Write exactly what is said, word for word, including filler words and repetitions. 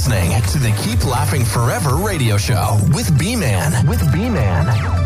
listening to the Keep Laughing Forever radio show with B-Man. With B-Man.